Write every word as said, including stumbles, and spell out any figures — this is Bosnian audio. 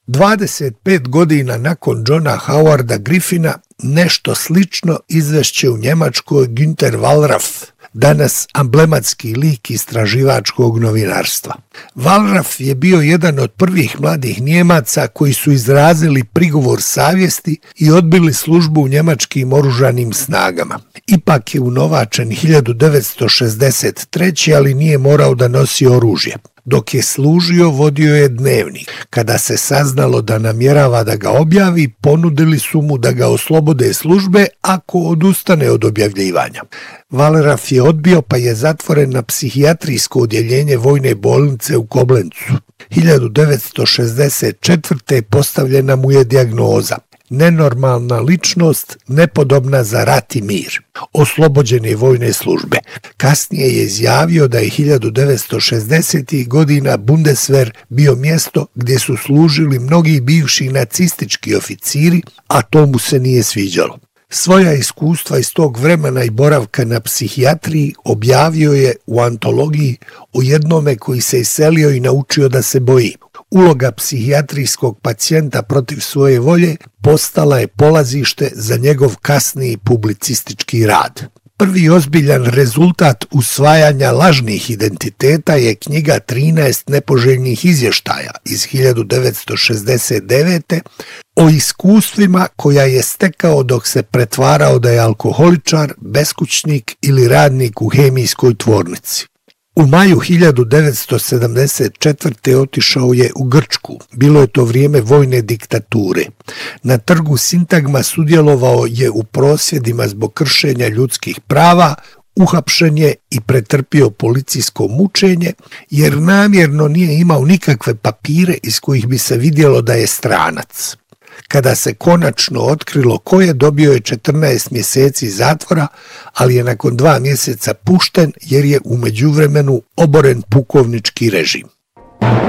dvadeset pet godina nakon Johna Howarda Griffina nešto slično izvešće u Njemačkoj Günter Wallraff, danas amblematski lik istraživačkog novinarstva. Wallraff je bio jedan od prvih mladih Nijemaca koji su izrazili prigovor savjesti i odbili službu u njemačkim oružanim snagama. Ipak je unovačen hiljadu devetsto šezdeset treće. ali nije morao da nosi oružje. Dok je služio, vodio je dnevnik. Kada se saznalo da namjerava da ga objavi, ponudili su mu da ga oslobode službe ako odustane od objavljivanja. Wallraff je odbio pa je zatvoren na psihijatrijsko odjeljenje vojne bolnice u Koblencu. hiljadu devetsto šezdeset četvrte. postavljena mu je dijagnoza: nenormalna ličnost, nepodobna za rat i mir. Oslobođen je vojne službe. Kasnije je izjavio da je hiljadu devetsto šezdesetih. godina Bundeswehr bio mjesto gdje su služili mnogi bivši nacistički oficiri, a to mu se nije sviđalo. Svoja iskustva iz tog vremena i boravka na psihijatriji objavio je u antologiji o jednome koji se iselio i naučio da se boji. Uloga psihijatrijskog pacijenta protiv svoje volje postala je polazište za njegov kasniji publicistički rad. Prvi ozbiljan rezultat usvajanja lažnih identiteta je knjiga trinaest nepoželjnih izvještaja iz hiljadu devetsto šezdeset devete. o iskustvima koja je stekao dok se pretvarao da je alkoholičar, beskućnik ili radnik u hemijskoj tvornici. U maju hiljadu devetsto sedamdeset četvrte. otišao je u Grčku. Bilo je to vrijeme vojne diktature. Na trgu Sintagma sudjelovao je u prosvjedima zbog kršenja ljudskih prava, uhapšen je i pretrpio policijsko mučenje jer namjerno nije imao nikakve papire iz kojih bi se vidjelo da je stranac. Kada se konačno otkrilo ko je, dobio je četrnaest mjeseci zatvora, ali je nakon dva mjeseca pušten jer je u međuvremenu oboren pukovnički režim.